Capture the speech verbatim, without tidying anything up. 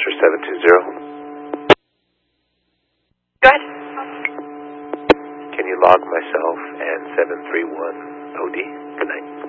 Foster seven two zero. Go ahead. Can you log myself and seven three one O D? Good night.